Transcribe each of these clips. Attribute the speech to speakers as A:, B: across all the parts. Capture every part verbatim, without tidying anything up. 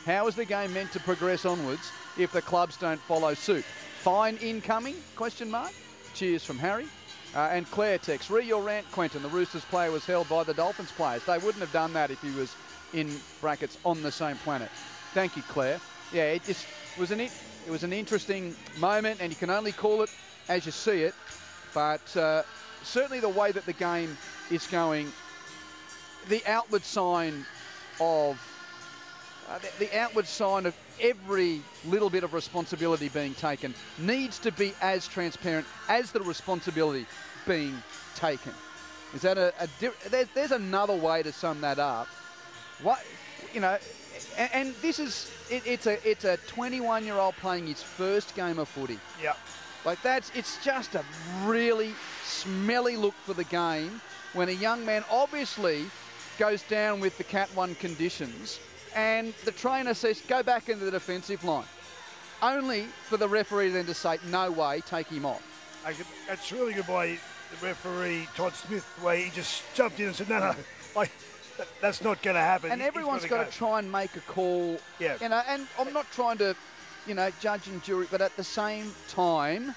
A: How is the game meant to progress onwards if the clubs don't follow suit? Fine incoming, question mark. Cheers from Harry. Uh, and Claire text, re your rant, Quentin. The Roosters player was held by the Dolphins players. They wouldn't have done that if he was in brackets on the same planet. Thank you, Claire. Yeah, it just was an, it was an interesting moment, and you can only call it as you see it. But uh, certainly the way that the game is going, the outward sign of uh, the, the outward sign of every little bit of responsibility being taken needs to be as transparent as the responsibility being taken. Is that a, a there's, there's another way to sum that up. What, you know, and, and this is it, it's a it's a twenty-one year old playing his first game of footy.
B: Yeah.
A: Like that's it's just a really smelly look for the game when a young man obviously goes down with the Cat one conditions and the trainer says go back into the defensive line, only for the referee then to say no way, take him off.
B: That's really good by the referee Todd Smith, the way he just jumped in and said no no, like, that, that's not going to happen.
A: And everyone's got to try and make a call.
B: Yeah.
A: You know, and I'm not trying to, you know, judge and jury, but at the same time,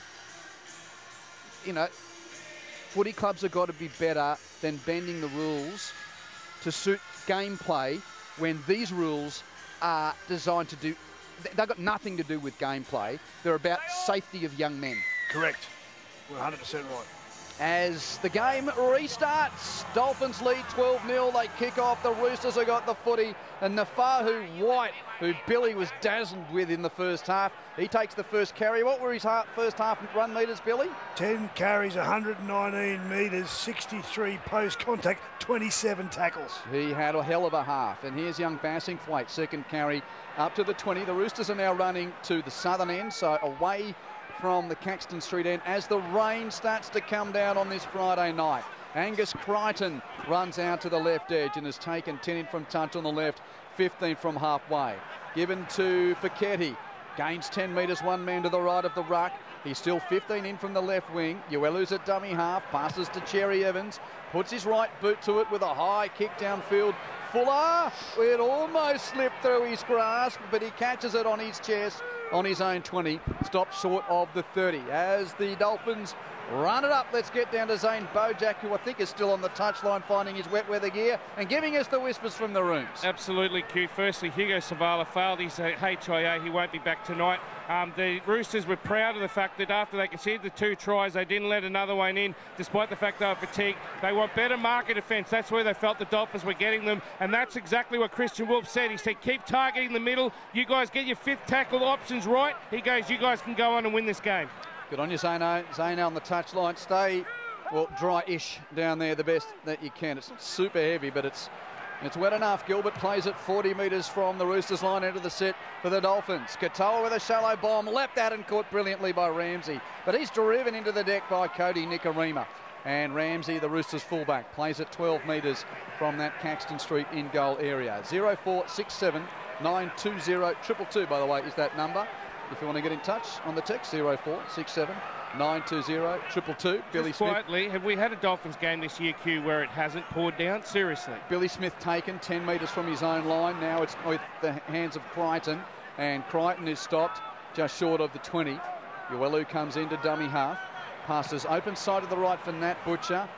A: you know, footy clubs have got to be better than bending the rules to suit gameplay when these rules are designed to do, they've got nothing to do with gameplay. They're about safety of young men.
B: Correct. We're one hundred percent right.
A: As the game restarts, Dolphins lead twelve nil. They kick off. The Roosters have got the footy. And Nafahu White, who Billy was dazzled with in the first half, he takes the first carry. What were his half, first half run metres, Billy?
B: ten carries, one hundred nineteen metres, sixty-three post-contact, twenty-seven tackles.
A: He had a hell of a half. And here's young Bassingthwaite, second carry up to the twenty. The Roosters are now running to the southern end, so away from the Caxton Street end as the rain starts to come down on this Friday night. Angus Crichton runs out to the left edge and has taken ten in from touch on the left, fifteen from halfway. Given to Fiketti, gains ten metres, one man to the right of the ruck. He's still fifteen in from the left wing. Uelu's at dummy half, passes to Cherry Evans, puts his right boot to it with a high kick downfield. Fuller, it almost slipped through his grasp, but he catches it on his chest on his own twenty, stops short of the thirty. As the Dolphins run it up, let's get down to Zane Bojack, who I think is still on the touchline finding his wet weather gear and giving us the whispers from the rooms.
C: Absolutely, Q. Firstly, Hugo Savala failed his uh, H I A. He won't be back tonight. Um, the Roosters were proud of the fact that after they conceded the two tries, they didn't let another one in, despite the fact they were fatigued. They want better marker defence. That's where they felt the Dolphins were getting them, and that's exactly what Christian Wolf said. He said, keep targeting the middle. You guys get your fifth tackle options right. He goes, you guys can go on and win this game.
A: Good on you, Zano. Zano on the touchline. Stay, well, dry-ish down there the best that you can. It's not super heavy, but it's it's wet enough. Gilbert plays it forty metres from the Roosters line into the set for the Dolphins. Katoa with a shallow bomb, leapt out and caught brilliantly by Ramsey. But he's driven into the deck by Cody Nikorima. And Ramsey, the Roosters fullback, plays it twelve metres from that Caxton Street in goal area. zero four six seven nine two zero two two two, by the way, is that number. If you want to get in touch on the text, zero four six seven nine two zero two two two. Billy
C: Just
A: Smith.
C: Quietly, have we had a Dolphins game this year, Q, where it hasn't poured down? Seriously.
A: Billy Smith taken ten metres from his own line. Now it's with the hands of Crichton, and Crichton is stopped just short of the twenty. Uelu comes into dummy half, passes open side of the right for Nat Butcher.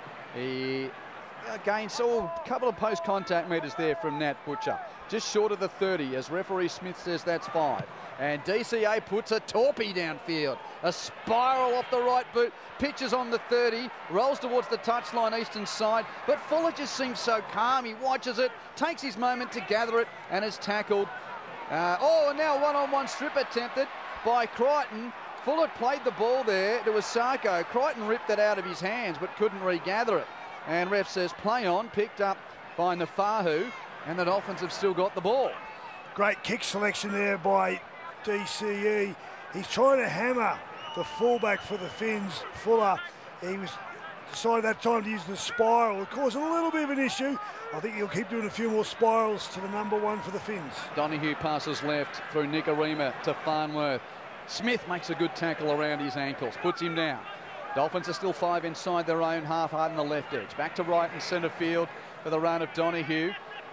A: He again saw a couple of post-contact metres there from Nat Butcher. Just short of the thirty, as referee Smith says that's five. And D C A puts a torpy downfield. A spiral off the right boot, pitches on the thirty, rolls towards the touchline eastern side, but Fuller just seems so calm. He watches it, takes his moment to gather it, and is tackled. Uh, oh, and now one-on-one strip attempted by Crichton. Fuller played the ball there to Asako. Crichton ripped it out of his hands, but couldn't regather it. And ref says play on, picked up by Nafahu, and the Dolphins have still got the ball.
B: Great kick selection there by D C E. He's trying to hammer the fullback for the Finns, Fuller. He was decided that time to use the spiral. It caused a little bit of an issue. I think he'll keep doing a few more spirals to the number one for the Finns.
A: Donahue passes left through Nikorima to Farnworth. Smith makes a good tackle around his ankles, puts him down. Dolphins are still five inside their own half, hard on the left edge. Back to right in centre field for the run of Donahue.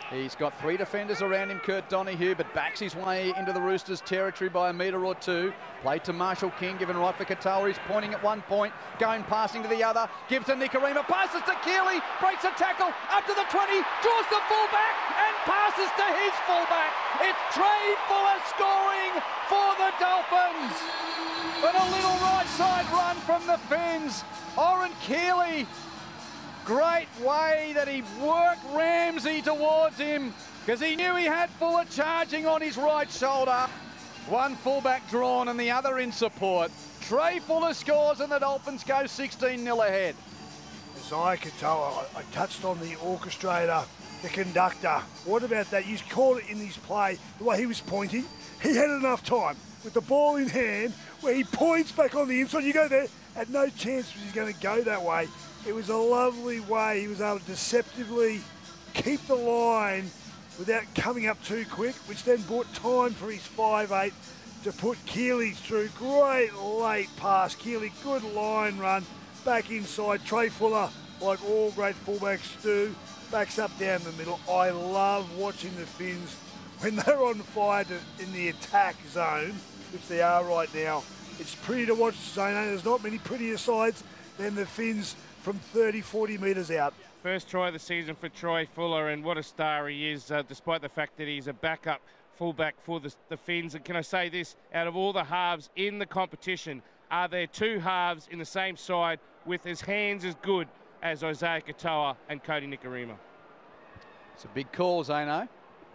A: He's got three defenders around him, Kurt Donahue, but backs his way into the Roosters' territory by a metre or two. Played to Marshall King, given right for Katoa. He's pointing at one point, going passing to the other. Gives to Nikorima, passes to Keeley, breaks a tackle, up to the twenty, draws the fullback and passes to his fullback. It's Trey Fuller scoring for the Dolphins. But a little right side run from the Finns. Oren Keeley. Great way that he worked Ramsey towards him because he knew he had Fuller charging on his right shoulder. One fullback drawn and the other in support. Trey Fuller scores and the Dolphins go sixteen nil ahead.
B: Isaiah Katoa, I, I touched on the orchestrator, the conductor. What about that? You caught it in his play, the way he was pointing. He had enough time with the ball in hand where he points back on the inside. You go there, had no chance he's going to go that way. It was a lovely way. He was able to deceptively keep the line without coming up too quick, which then bought time for his five eight to put Keeley through. Great late pass. Keeley, good line run. Back inside. Trey Fuller, like all great fullbacks do, backs up down the middle. I love watching the Finns when they're on fire to, in the attack zone, which they are right now. It's pretty to watch, Zano. There's not many prettier sides than the Finns from thirty, forty metres out.
C: First try of the season for Troy Fuller, and what a star he is, uh, despite the fact that he's a backup fullback for the, the Finns. And can I say this, out of all the halves in the competition, are there two halves in the same side with his hands as good as Isaiah Katoa and Cody Nikorima?
A: It's a big call, Zano.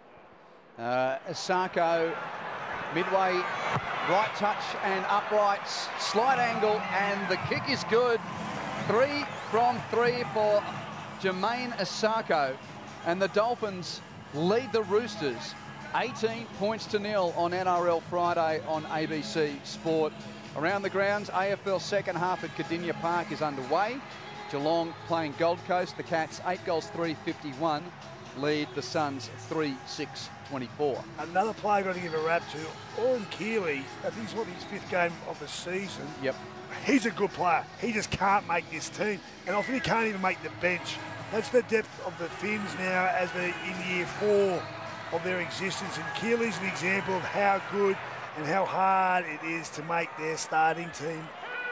A: Uh, Asako, midway, right touch and uprights, slight angle, and the kick is good. Three from three for Jermaine Asako, and the Dolphins lead the Roosters eighteen points to nil on N R L Friday on A B C Sport. Around the grounds, A F L second half at Cardinia Park is underway. Geelong playing Gold Coast. The Cats eight goals, three fifty-one, lead the Suns three six twenty-four.
B: Another player got to give a rap to, Oren Keeley. I think he's what, his fifth game of the season.
A: Yep.
B: He's a good player. He just can't make this team, and often he can't even make the bench. That's the depth of the Finns now as they're in year four of their existence, and Keeley's an example of how good and how hard it is to make their starting team.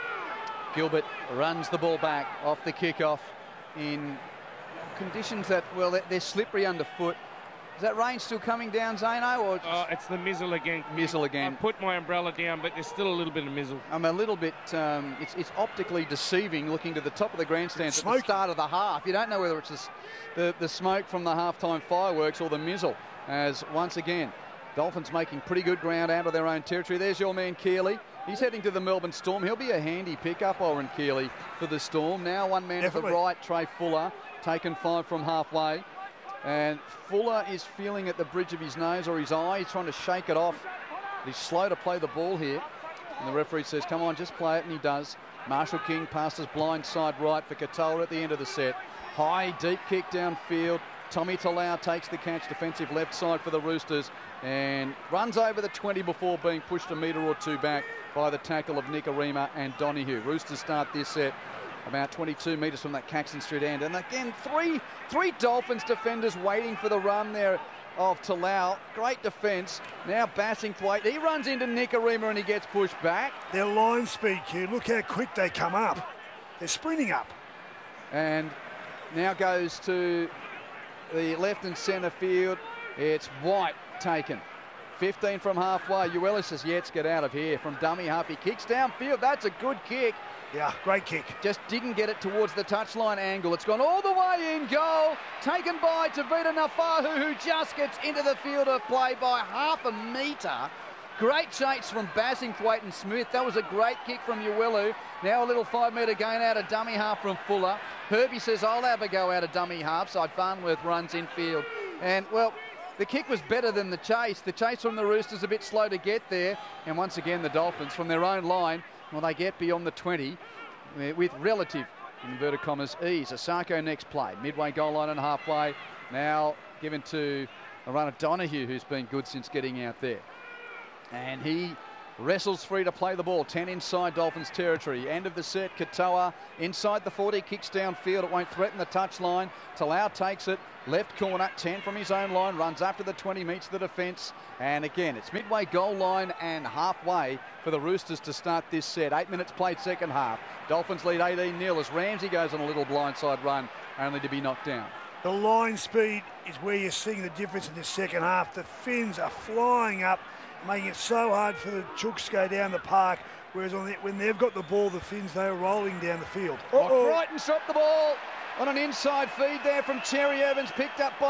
A: Gilbert runs the ball back off the kickoff in conditions that, well, they're slippery underfoot. Is that rain still coming down, Zano? Or
C: oh, it's the mizzle again.
A: Mizzle again.
C: I put my umbrella down, but there's still a little bit of mizzle.
A: I'm a little bit, um, it's, it's optically deceiving looking to the top of the grandstand at the start of the half. You don't know whether it's the, the, the smoke from the halftime fireworks or the mizzle. As once again, Dolphins making pretty good ground out of their own territory. There's your man Keeley. He's heading to the Melbourne Storm. He'll be a handy pickup, Oren Keeley, for the Storm. Now one man
B: Definitely.
A: to the right, Trey Fuller, taken five from halfway. And Fuller is feeling at the bridge of his nose or his eye. He's trying to shake it off. He's slow to play the ball here. And the referee says, come on, just play it, and he does. Marshall King passes blind side right for Katoa at the end of the set. High, deep kick downfield. Tommy Talau takes the catch, defensive left side for the Roosters, and runs over the twenty before being pushed a metre or two back by the tackle of Nikorima and Donahue. Roosters start this set about twenty-two metres from that Caxton Street end. And again, three three Dolphins defenders waiting for the run there of Talau. Great defence. Now Bassingthwaite. He runs into Nikorima and he gets pushed back.
B: Their line speed, Q. Look how quick they come up. They're sprinting up.
A: And now goes to the left and centre field. It's White taken. fifteen from halfway. Uella says, yeah, let's get out of here. From dummy half, he kicks downfield. That's a good kick.
B: Yeah, great kick.
A: Just didn't get it towards the touchline angle. It's gone all the way in goal. Taken by Tavita Nafahu, who just gets into the field of play by half a metre. Great chase from Bassingthwaite and Smith. That was a great kick from Uelu. Now a little five-metre gain out of dummy half from Fuller. Herbie says, I'll have a go out of dummy half. So Farnworth runs infield. And, well, the kick was better than the chase. The chase from the Roosters a bit slow to get there. And once again, the Dolphins from their own line, well, they get beyond the twenty with relative, inverted commas, ease. Asako next play. Midway goal line and halfway. Now given to a runner Donahue, who's been good since getting out there. And he wrestles free to play the ball. ten inside Dolphins territory. End of the set. Katoa inside the forty. Kicks downfield. It won't threaten the touchline. Talau takes it. Left corner. ten from his own line. Runs up to the twenty. Meets the defence. And again, it's midway goal line and halfway for the Roosters to start this set. Eight minutes played second half. Dolphins lead eighteen nil as Ramsey goes on a little blindside run, only to be knocked down.
B: The line speed is where you're seeing the difference in the second half. The Finns are flying up, making it so hard for the Chooks to go down the park, whereas on the, when they've got the ball, the Finns, they're rolling down the field.
A: Uh-oh. Crichton shot the ball on an inside feed there from Cherry Evans, picked up by